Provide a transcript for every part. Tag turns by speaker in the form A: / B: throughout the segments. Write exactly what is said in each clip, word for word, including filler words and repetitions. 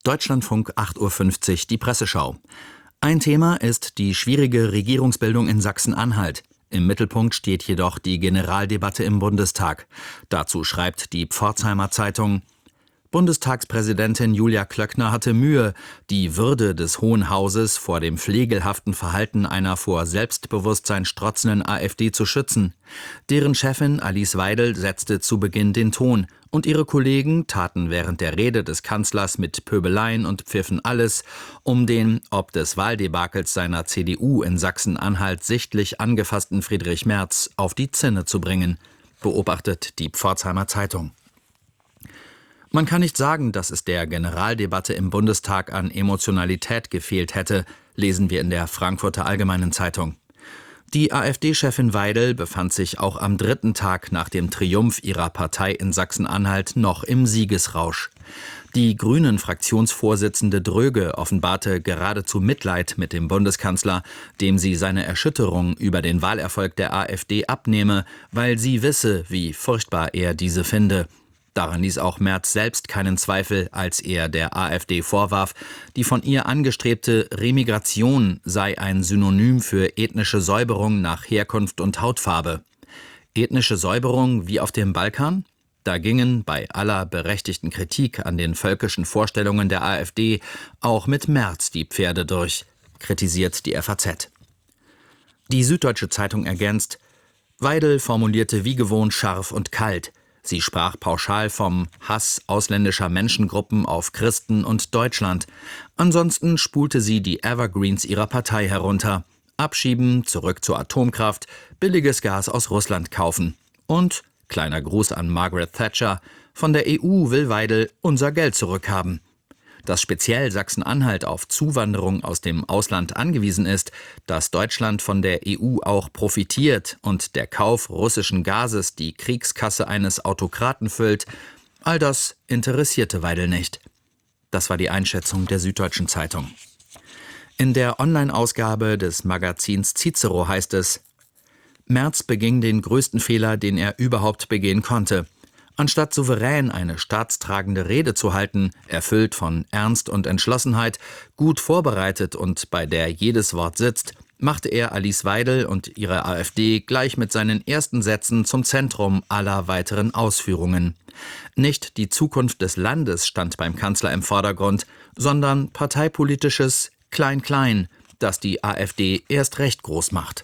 A: Deutschlandfunk acht Uhr fünfzig, die Presseschau. Ein Thema ist die schwierige Regierungsbildung in Sachsen-Anhalt. Im Mittelpunkt steht jedoch die Generaldebatte im Bundestag. Dazu schreibt die Pforzheimer Zeitung: Bundestagspräsidentin Julia Klöckner hatte Mühe, die Würde des Hohen Hauses vor dem pflegelhaften Verhalten einer vor Selbstbewusstsein strotzenden AfD zu schützen. Deren Chefin Alice Weidel setzte zu Beginn den Ton und ihre Kollegen taten während der Rede des Kanzlers mit Pöbeleien und pfiffen alles, um den ob des Wahldebakels seiner C D U in Sachsen-Anhalt sichtlich angefassten Friedrich Merz auf die Zinne zu bringen, beobachtet die Pforzheimer Zeitung. Man kann nicht sagen, dass es der Generaldebatte im Bundestag an Emotionalität gefehlt hätte, lesen wir in der Frankfurter Allgemeinen Zeitung. Die AfD-Chefin Weidel befand sich auch am dritten Tag nach dem Triumph ihrer Partei in Sachsen-Anhalt noch im Siegesrausch. Die Grünen-Fraktionsvorsitzende Dröge offenbarte geradezu Mitleid mit dem Bundeskanzler, dem sie seine Erschütterung über den Wahlerfolg der AfD abnehme, weil sie wisse, wie furchtbar er diese finde. Daran ließ auch Merz selbst keinen Zweifel, als er der AfD vorwarf, die von ihr angestrebte Remigration sei ein Synonym für ethnische Säuberung nach Herkunft und Hautfarbe. Ethnische Säuberung wie auf dem Balkan? Da gingen bei aller berechtigten Kritik an den völkischen Vorstellungen der AfD auch mit Merz die Pferde durch, kritisiert die F A Z. Die Süddeutsche Zeitung ergänzt: Weidel formulierte wie gewohnt scharf und kalt. Sie sprach pauschal vom Hass ausländischer Menschengruppen auf Christen und Deutschland. Ansonsten spulte sie die Evergreens ihrer Partei herunter. Abschieben, zurück zur Atomkraft, billiges Gas aus Russland kaufen. Und, kleiner Gruß an Margaret Thatcher, von der E U will Weidel unser Geld zurückhaben. Dass speziell Sachsen-Anhalt auf Zuwanderung aus dem Ausland angewiesen ist, dass Deutschland von der E U auch profitiert und der Kauf russischen Gases die Kriegskasse eines Autokraten füllt, all das interessierte Weidel nicht. Das war die Einschätzung der Süddeutschen Zeitung. In der Online-Ausgabe des Magazins Cicero heißt es: Merz beging den größten Fehler, den er überhaupt begehen konnte. Anstatt souverän eine staatstragende Rede zu halten, erfüllt von Ernst und Entschlossenheit, gut vorbereitet und bei der jedes Wort sitzt, machte er Alice Weidel und ihre AfD gleich mit seinen ersten Sätzen zum Zentrum aller weiteren Ausführungen. Nicht die Zukunft des Landes stand beim Kanzler im Vordergrund, sondern parteipolitisches Klein-Klein, das die AfD erst recht groß macht.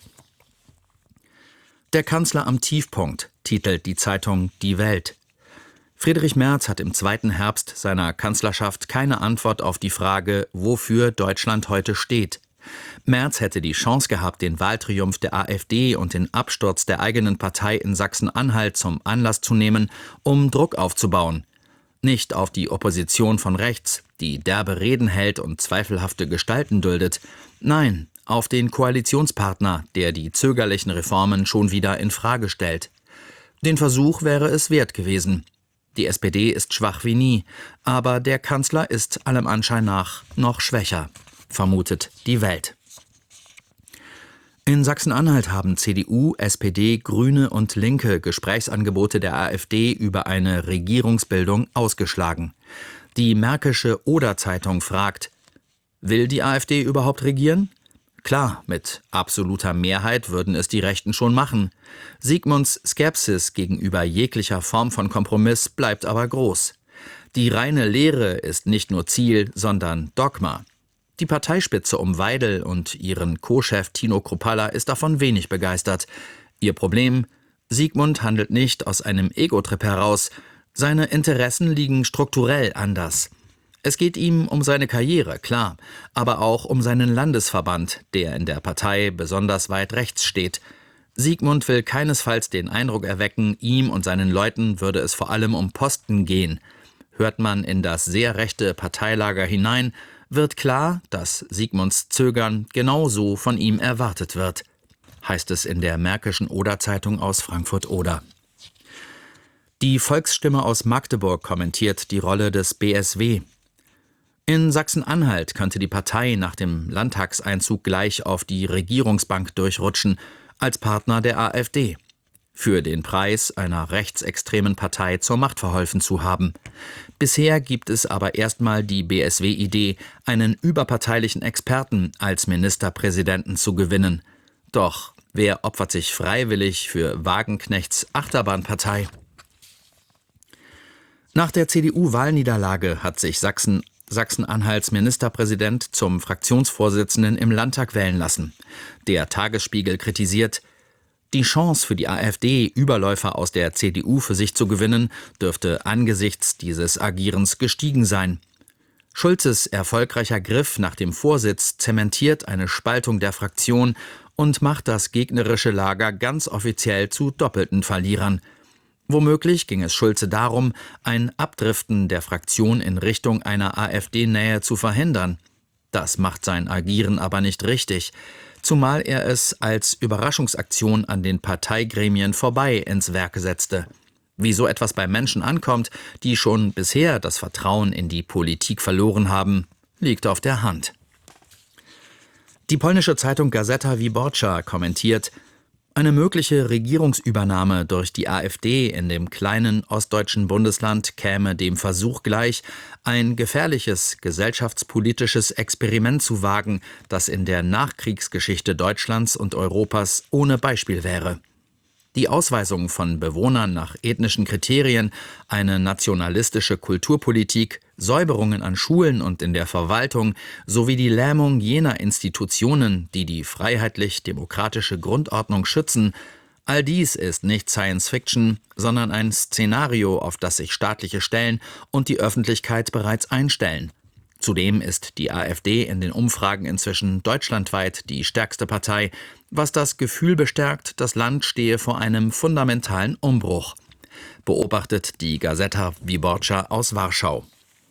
A: Der Kanzler am Tiefpunkt, titelt die Zeitung Die Welt. Friedrich Merz hat im zweiten Herbst seiner Kanzlerschaft keine Antwort auf die Frage, wofür Deutschland heute steht. Merz hätte die Chance gehabt, den Wahltriumph der AfD und den Absturz der eigenen Partei in Sachsen-Anhalt zum Anlass zu nehmen, um Druck aufzubauen. Nicht auf die Opposition von rechts, die derbe Reden hält und zweifelhafte Gestalten duldet. Nein, auf den Koalitionspartner, der die zögerlichen Reformen schon wieder in Frage stellt. Den Versuch wäre es wert gewesen. Die S P D ist schwach wie nie, aber der Kanzler ist allem Anschein nach noch schwächer, vermutet die Welt. In Sachsen-Anhalt haben C D U, S P D, Grüne und Linke Gesprächsangebote der AfD über eine Regierungsbildung ausgeschlagen. Die Märkische Oder-Zeitung fragt: Will die AfD überhaupt regieren? Klar, mit absoluter Mehrheit würden es die Rechten schon machen. Sigmunds Skepsis gegenüber jeglicher Form von Kompromiss bleibt aber groß. Die reine Lehre ist nicht nur Ziel, sondern Dogma. Die Parteispitze um Weidel und ihren Co-Chef Tino Kruppalla ist davon wenig begeistert. Ihr Problem: Sigmund handelt nicht aus einem Ego-Trip heraus. Seine Interessen liegen strukturell anders. Es geht ihm um seine Karriere, klar, aber auch um seinen Landesverband, der in der Partei besonders weit rechts steht. Sigmund will keinesfalls den Eindruck erwecken, ihm und seinen Leuten würde es vor allem um Posten gehen. Hört man in das sehr rechte Parteilager hinein, wird klar, dass Sigmunds Zögern genauso von ihm erwartet wird, heißt es in der Märkischen Oder-Zeitung aus Frankfurt-Oder. Die Volksstimme aus Magdeburg kommentiert die Rolle des B S W. In Sachsen-Anhalt könnte die Partei nach dem Landtagseinzug gleich auf die Regierungsbank durchrutschen, als Partner der AfD. für den Preis einer rechtsextremen Partei zur Macht verholfen zu haben. Bisher gibt es aber erstmal die B S W-Idee, einen überparteilichen Experten als Ministerpräsidenten zu gewinnen. Doch wer opfert sich freiwillig für Wagenknechts Achterbahnpartei? Nach der C D U-Wahlniederlage hat sich Sachsen, Sachsen-Anhalts Ministerpräsident zum Fraktionsvorsitzenden im Landtag wählen lassen. Der Tagesspiegel kritisiert: Die Chance für die AfD, Überläufer aus der C D U für sich zu gewinnen, dürfte angesichts dieses Agierens gestiegen sein. Schulzes erfolgreicher Griff nach dem Vorsitz zementiert eine Spaltung der Fraktion und macht das gegnerische Lager ganz offiziell zu doppelten Verlierern. Womöglich ging es Schulze darum, ein Abdriften der Fraktion in Richtung einer AfD-Nähe zu verhindern. Das macht sein Agieren aber nicht richtig, zumal er es als Überraschungsaktion an den Parteigremien vorbei ins Werk setzte. Wie so etwas bei Menschen ankommt, die schon bisher das Vertrauen in die Politik verloren haben, liegt auf der Hand. Die polnische Zeitung Gazeta Wyborcza kommentiert: Eine mögliche Regierungsübernahme durch die AfD in dem kleinen ostdeutschen Bundesland käme dem Versuch gleich, ein gefährliches gesellschaftspolitisches Experiment zu wagen, das in der Nachkriegsgeschichte Deutschlands und Europas ohne Beispiel wäre. Die Ausweisung von Bewohnern nach ethnischen Kriterien, eine nationalistische Kulturpolitik, Säuberungen an Schulen und in der Verwaltung sowie die Lähmung jener Institutionen, die die freiheitlich-demokratische Grundordnung schützen, all dies ist nicht Science Fiction, sondern ein Szenario, auf das sich staatliche Stellen und die Öffentlichkeit bereits einstellen. Zudem ist die AfD in den Umfragen inzwischen deutschlandweit die stärkste Partei, was das Gefühl bestärkt, das Land stehe vor einem fundamentalen Umbruch. Beobachtet die Gazeta Wyborcza aus Warschau.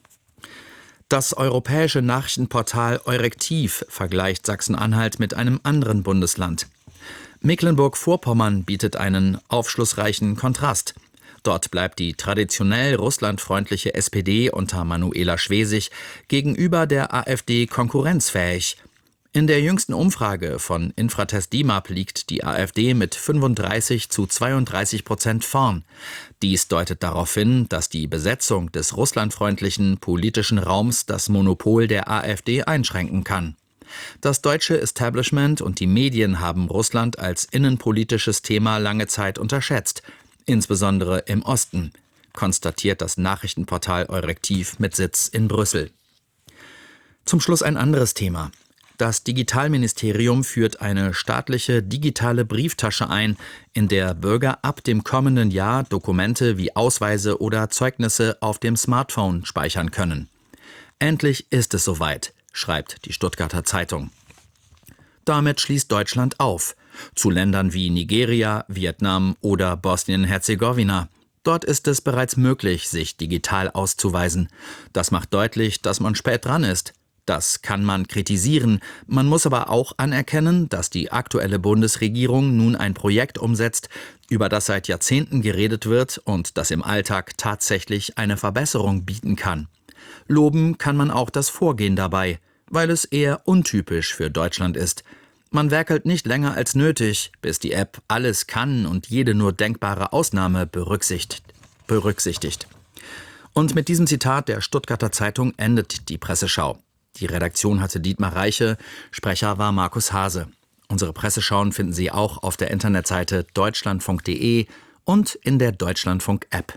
A: Das europäische Nachrichtenportal Eurektiv vergleicht Sachsen-Anhalt mit einem anderen Bundesland. Mecklenburg-Vorpommern bietet einen aufschlussreichen Kontrast. Dort bleibt die traditionell russlandfreundliche S P D unter Manuela Schwesig gegenüber der AfD konkurrenzfähig. In der jüngsten Umfrage von Infratest DIMAP liegt die AfD mit fünfunddreißig zu zweiunddreißig Prozent vorn. Dies deutet darauf hin, dass die Besetzung des russlandfreundlichen politischen Raums das Monopol der AfD einschränken kann. Das deutsche Establishment und die Medien haben Russland als innenpolitisches Thema lange Zeit unterschätzt, insbesondere im Osten, konstatiert das Nachrichtenportal Eurektiv mit Sitz in Brüssel. Zum Schluss ein anderes Thema. Das Digitalministerium führt eine staatliche digitale Brieftasche ein, in der Bürger ab dem kommenden Jahr Dokumente wie Ausweise oder Zeugnisse auf dem Smartphone speichern können. Endlich ist es soweit, schreibt die Stuttgarter Zeitung. Damit schließt Deutschland auf, zu Ländern wie Nigeria, Vietnam oder Bosnien-Herzegowina. Dort ist es bereits möglich, sich digital auszuweisen. Das macht deutlich, dass man spät dran ist. Das kann man kritisieren, man muss aber auch anerkennen, dass die aktuelle Bundesregierung nun ein Projekt umsetzt, über das seit Jahrzehnten geredet wird und das im Alltag tatsächlich eine Verbesserung bieten kann. Loben kann man auch das Vorgehen dabei, weil es eher untypisch für Deutschland ist. Man werkelt nicht länger als nötig, bis die App alles kann und jede nur denkbare Ausnahme berücksichtigt. berücksichtigt. Und mit diesem Zitat der Stuttgarter Zeitung endet die Presseschau. Die Redaktion hatte Dietmar Reiche, Sprecher war Markus Hase. Unsere Presseschauen finden Sie auch auf der Internetseite deutschlandfunk punkt de und in der Deutschlandfunk-App.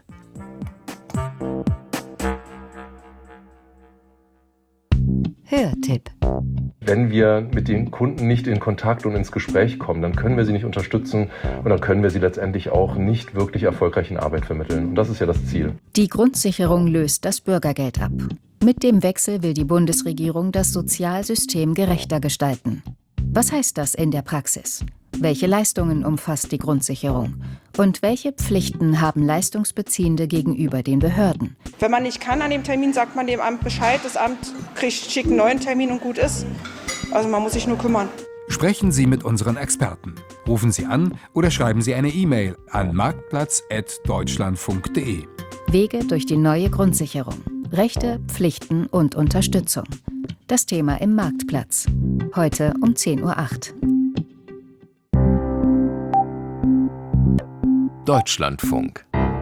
B: Hörtipp.
C: Wenn wir mit den Kunden nicht in Kontakt und ins Gespräch kommen, dann können wir sie nicht unterstützen und dann können wir sie letztendlich auch nicht wirklich erfolgreich in Arbeit vermitteln. Und das ist ja das Ziel.
B: Die Grundsicherung löst das Bürgergeld ab. Mit dem Wechsel will die Bundesregierung das Sozialsystem gerechter gestalten. Was heißt das in der Praxis? Welche Leistungen umfasst die Grundsicherung? Und welche Pflichten haben Leistungsbeziehende gegenüber den Behörden?
D: Wenn man nicht kann an dem Termin, sagt man dem Amt Bescheid. Das Amt kriegt, schickt einen neuen Termin und gut ist. Also man muss sich nur kümmern.
E: Sprechen Sie mit unseren Experten. Rufen Sie an oder schreiben Sie eine E-Mail an marktplatz at deutschlandfunk punkt de.
B: Wege durch die neue Grundsicherung. Rechte, Pflichten und Unterstützung. Das Thema im Marktplatz. Heute um zehn Uhr acht.
F: Deutschlandfunk.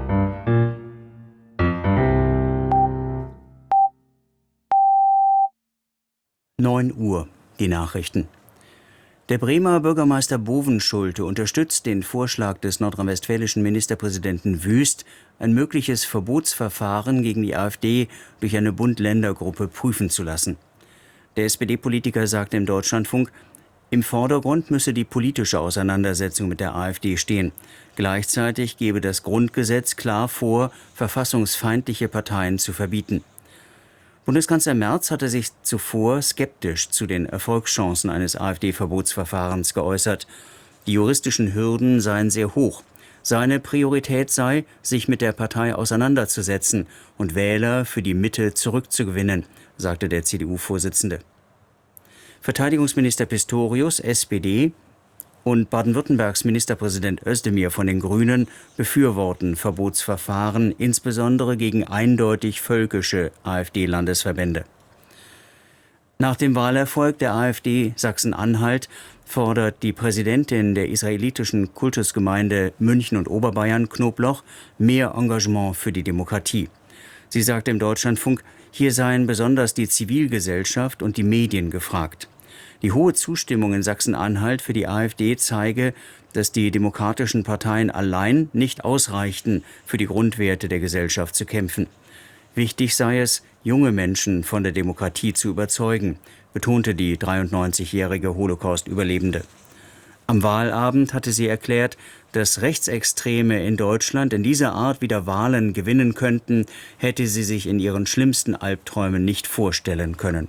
G: neun Uhr, die Nachrichten. Der Bremer Bürgermeister Bovenschulte unterstützt den Vorschlag des nordrhein-westfälischen Ministerpräsidenten Wüst, ein mögliches Verbotsverfahren gegen die AfD durch eine Bund-Länder-Gruppe prüfen zu lassen. Der S P D-Politiker sagte im Deutschlandfunk, im Vordergrund müsse die politische Auseinandersetzung mit der AfD stehen. Gleichzeitig gebe das Grundgesetz klar vor, verfassungsfeindliche Parteien zu verbieten. Bundeskanzler Merz hatte sich zuvor skeptisch zu den Erfolgschancen eines AfD-Verbotsverfahrens geäußert. Die juristischen Hürden seien sehr hoch. Seine Priorität sei, sich mit der Partei auseinanderzusetzen und Wähler für die Mitte zurückzugewinnen, sagte der C D U-Vorsitzende. Verteidigungsminister Pistorius, S P D, und Baden-Württembergs Ministerpräsident Özdemir von den Grünen befürworten Verbotsverfahren, insbesondere gegen eindeutig völkische AfD-Landesverbände. Nach dem Wahlerfolg der AfD Sachsen-Anhalt fordert die Präsidentin der israelitischen Kultusgemeinde München und Oberbayern, Knobloch, mehr Engagement für die Demokratie. Sie sagte im Deutschlandfunk, hier seien besonders die Zivilgesellschaft und die Medien gefragt. Die hohe Zustimmung in Sachsen-Anhalt für die AfD zeige, dass die demokratischen Parteien allein nicht ausreichten, für die Grundwerte der Gesellschaft zu kämpfen. Wichtig sei es, junge Menschen von der Demokratie zu überzeugen, betonte die dreiundneunzigjährige Holocaust-Überlebende. Am Wahlabend hatte sie erklärt, dass Rechtsextreme in Deutschland in dieser Art wieder Wahlen gewinnen könnten, hätte sie sich in ihren schlimmsten Albträumen nicht vorstellen können.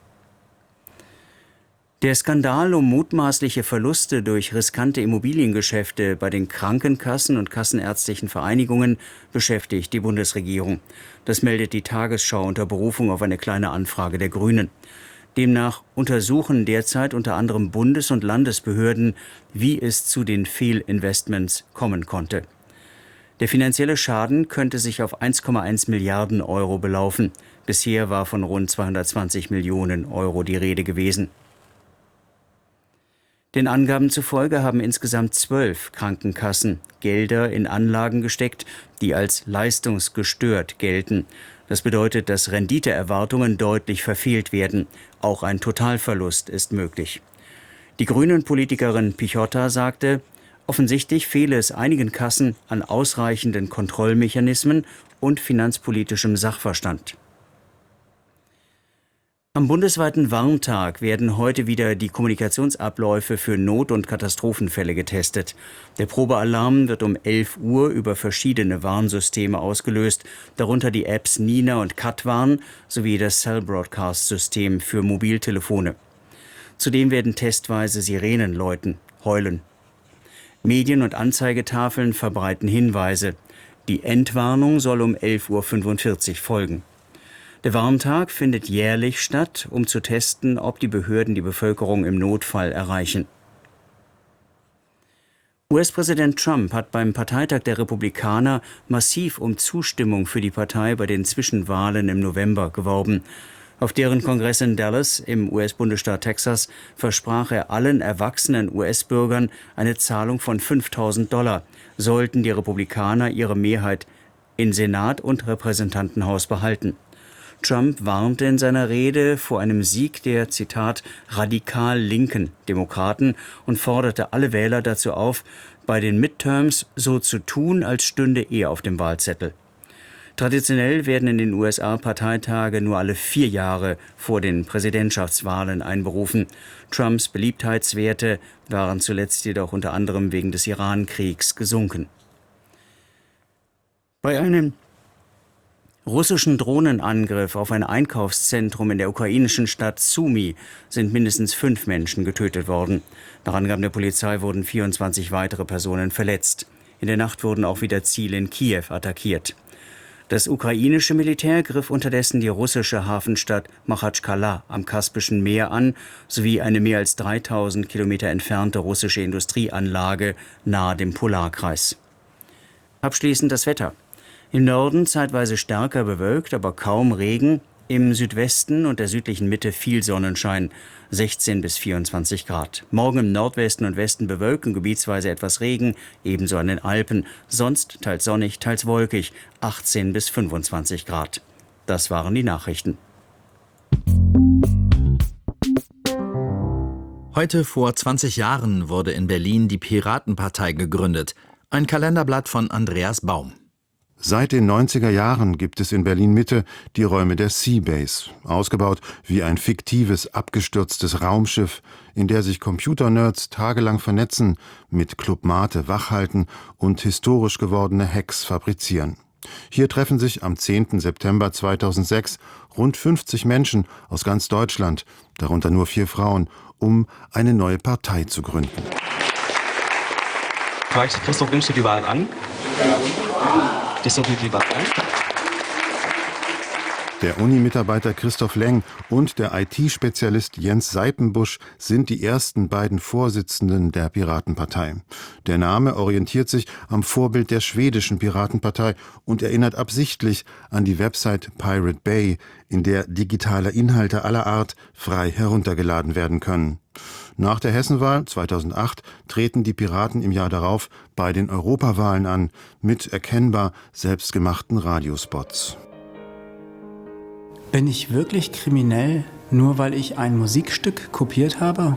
G: Der Skandal um mutmaßliche Verluste durch riskante Immobiliengeschäfte bei den Krankenkassen und kassenärztlichen Vereinigungen beschäftigt die Bundesregierung. Das meldet die Tagesschau unter Berufung auf eine kleine Anfrage der Grünen. Demnach untersuchen derzeit unter anderem Bundes- und Landesbehörden, wie es zu den Fehlinvestments kommen konnte. Der finanzielle Schaden könnte sich auf eins Komma eins Milliarden Euro belaufen. Bisher war von rund zweihundertzwanzig Millionen Euro die Rede gewesen. Den Angaben zufolge haben insgesamt zwölf Krankenkassen Gelder in Anlagen gesteckt, die als leistungsgestört gelten. Das bedeutet, dass Renditeerwartungen deutlich verfehlt werden. Auch ein Totalverlust ist möglich. Die Grünen-Politikerin Pichotta sagte, offensichtlich fehle es einigen Kassen an ausreichenden Kontrollmechanismen und finanzpolitischem Sachverstand. Am bundesweiten Warntag werden heute wieder die Kommunikationsabläufe für Not- und Katastrophenfälle getestet. Der Probealarm wird um elf Uhr über verschiedene Warnsysteme ausgelöst, darunter die Apps Nina und Katwarn sowie das Cell Broadcast-System für Mobiltelefone. Zudem werden testweise Sirenen läuten, heulen. Medien- und Anzeigetafeln verbreiten Hinweise. Die Endwarnung soll um elf Uhr fünfundvierzig folgen. Der Warntag findet jährlich statt, um zu testen, ob die Behörden die Bevölkerung im Notfall erreichen. U S-Präsident Trump hat beim Parteitag der Republikaner massiv um Zustimmung für die Partei bei den Zwischenwahlen im November geworben. Auf deren Kongress in Dallas im U S-Bundesstaat Texas versprach er allen erwachsenen U S-Bürgern eine Zahlung von fünftausend Dollar, sollten die Republikaner ihre Mehrheit in Senat und Repräsentantenhaus behalten. Trump warnte in seiner Rede vor einem Sieg der, Zitat, radikal linken Demokraten und forderte alle Wähler dazu auf, bei den Midterms so zu tun, als stünde er auf dem Wahlzettel. Traditionell werden in den U S A Parteitage nur alle vier Jahre vor den Präsidentschaftswahlen einberufen. Trumps Beliebtheitswerte waren zuletzt jedoch unter anderem wegen des Iran-Kriegs gesunken. Bei einem russischen Drohnenangriff auf ein Einkaufszentrum in der ukrainischen Stadt Sumy sind mindestens fünf Menschen getötet worden. Nach Angaben der Polizei wurden vierundzwanzig weitere Personen verletzt. In der Nacht wurden auch wieder Ziele in Kiew attackiert. Das ukrainische Militär griff unterdessen die russische Hafenstadt Machatschkala am Kaspischen Meer an, sowie eine mehr als dreitausend Kilometer entfernte russische Industrieanlage nahe dem Polarkreis. Abschließend das Wetter. Im Norden zeitweise stärker bewölkt, aber kaum Regen. Im Südwesten und der südlichen Mitte viel Sonnenschein, sechzehn bis vierundzwanzig Grad. Morgen im Nordwesten und Westen bewölkt, gebietsweise etwas Regen, ebenso an den Alpen. Sonst teils sonnig, teils wolkig, achtzehn bis fünfundzwanzig Grad. Das waren die Nachrichten.
A: Heute vor zwanzig Jahren wurde in Berlin die Piratenpartei gegründet. Ein Kalenderblatt von Andreas Baum.
F: Seit den neunziger Jahren gibt es in Berlin-Mitte die Räume der Seabase, ausgebaut wie ein fiktives, abgestürztes Raumschiff, in der sich Computernerds tagelang vernetzen, mit Club Mate wachhalten und historisch gewordene Hacks fabrizieren. Hier treffen sich am zehnten September zweitausendsechs rund fünfzig Menschen aus ganz Deutschland, darunter nur vier Frauen, um eine neue Partei zu gründen.
H: Frage ich Christoph, nimmst du die Wahl an? Das ist die Wahl an.
F: Der Uni-Mitarbeiter Christoph Leng und der I T-Spezialist Jens Seipenbusch sind die ersten beiden Vorsitzenden der Piratenpartei. Der Name orientiert sich am Vorbild der schwedischen Piratenpartei und erinnert absichtlich an die Website Pirate Bay, in der digitale Inhalte aller Art frei heruntergeladen werden können. Nach der Hessenwahl zweitausendacht treten die Piraten im Jahr darauf bei den Europawahlen an, mit erkennbar selbstgemachten Radiospots.
I: Bin ich wirklich kriminell, nur weil ich ein Musikstück kopiert habe?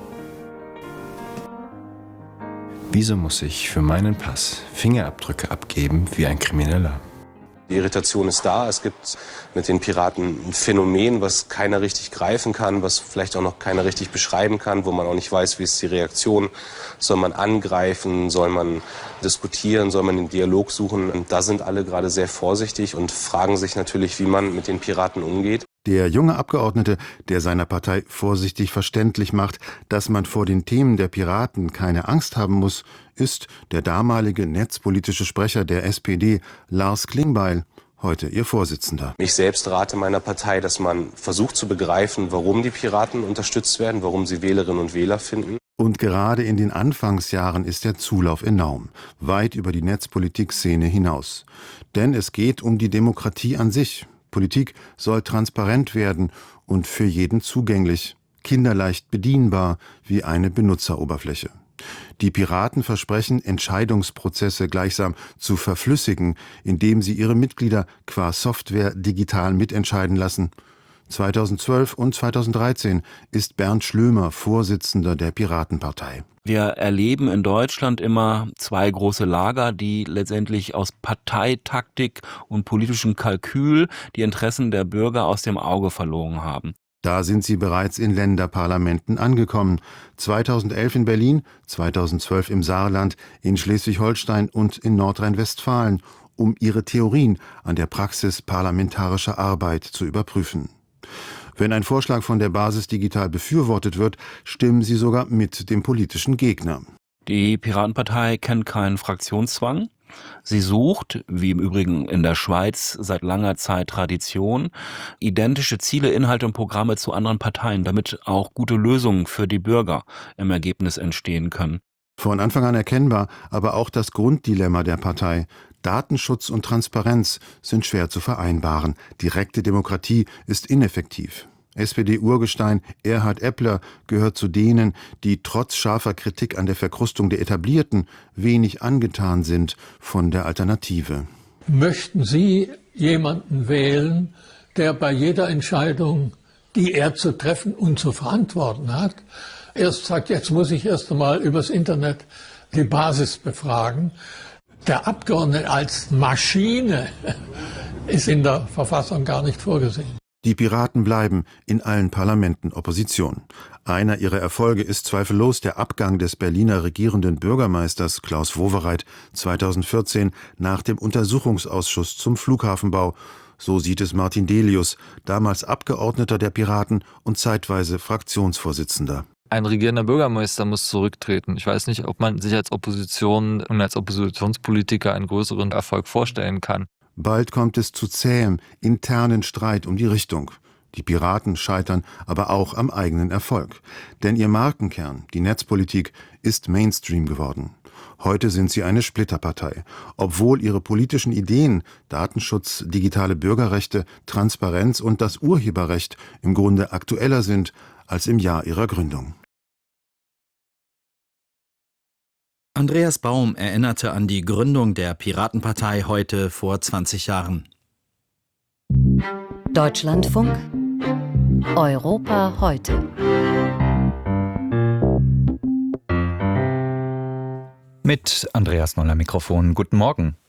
J: Wieso muss ich für meinen Pass Fingerabdrücke abgeben wie ein Krimineller?
K: Die Irritation ist da. Es gibt mit den Piraten ein Phänomen, was keiner richtig greifen kann, was vielleicht auch noch keiner richtig beschreiben kann, wo man auch nicht weiß, wie ist die Reaktion. Soll man angreifen, soll man diskutieren, soll man den Dialog suchen? Und da sind alle gerade sehr vorsichtig und fragen sich natürlich, wie man mit den Piraten umgeht.
F: Der junge Abgeordnete, der seiner Partei vorsichtig verständlich macht, dass man vor den Themen der Piraten keine Angst haben muss, ist der damalige netzpolitische Sprecher der S P D, Lars Klingbeil, heute ihr Vorsitzender.
K: Ich selbst rate meiner Partei, dass man versucht zu begreifen, warum die Piraten unterstützt werden, warum sie Wählerinnen und Wähler finden.
F: Und gerade in den Anfangsjahren ist der Zulauf enorm, weit über die Netzpolitik-Szene hinaus. Denn es geht um die Demokratie an sich. Politik soll transparent werden und für jeden zugänglich, kinderleicht bedienbar wie eine Benutzeroberfläche. Die Piraten versprechen, Entscheidungsprozesse gleichsam zu verflüssigen, indem sie ihre Mitglieder qua Software digital mitentscheiden lassen. zweitausendzwölf und zweitausenddreizehn ist Bernd Schlömer Vorsitzender der Piratenpartei.
L: Wir erleben in Deutschland immer zwei große Lager, die letztendlich aus Parteitaktik und politischem Kalkül die Interessen der Bürger aus dem Auge verloren haben.
F: Da sind sie bereits in Länderparlamenten angekommen. zweitausendelf in Berlin, zweitausendzwölf im Saarland, in Schleswig-Holstein und in Nordrhein-Westfalen, um ihre Theorien an der Praxis parlamentarischer Arbeit zu überprüfen. Wenn ein Vorschlag von der Basis digital befürwortet wird, stimmen sie sogar mit dem politischen Gegner.
L: Die Piratenpartei kennt keinen Fraktionszwang. Sie sucht, wie im Übrigen in der Schweiz seit langer Zeit Tradition, identische Ziele, Inhalte und Programme zu anderen Parteien, damit auch gute Lösungen für die Bürger im Ergebnis entstehen können.
F: Von Anfang an erkennbar, aber auch das Grunddilemma der Partei. Datenschutz und Transparenz sind schwer zu vereinbaren. Direkte Demokratie ist ineffektiv. S P D-Urgestein Erhard Eppler gehört zu denen, die trotz scharfer Kritik an der Verkrustung der Etablierten wenig angetan sind von der Alternative.
M: Möchten Sie jemanden wählen, der bei jeder Entscheidung, die er zu treffen und zu verantworten hat, erst sagt, jetzt muss ich erst einmal übers Internet die Basis befragen? Der Abgeordnete als Maschine ist in der Verfassung gar nicht vorgesehen.
F: Die Piraten bleiben in allen Parlamenten Opposition. Einer ihrer Erfolge ist zweifellos der Abgang des Berliner regierenden Bürgermeisters Klaus Wowereit zweitausendvierzehn nach dem Untersuchungsausschuss zum Flughafenbau. So sieht es Martin Delius, damals Abgeordneter der Piraten und zeitweise Fraktionsvorsitzender.
N: Ein regierender Bürgermeister muss zurücktreten. Ich weiß nicht, ob man sich als Opposition und als Oppositionspolitiker einen größeren Erfolg vorstellen kann.
F: Bald kommt es zu zähem, internen Streit um die Richtung. Die Piraten scheitern aber auch am eigenen Erfolg. Denn ihr Markenkern, die Netzpolitik, ist Mainstream geworden. Heute sind sie eine Splitterpartei, obwohl ihre politischen Ideen Datenschutz, digitale Bürgerrechte, Transparenz und das Urheberrecht im Grunde aktueller sind als im Jahr ihrer Gründung.
A: Andreas Baum erinnerte an die Gründung der Piratenpartei heute vor zwanzig Jahren.
B: Deutschlandfunk Europa heute.
O: Mit Andreas Noller Mikrofon. Guten Morgen.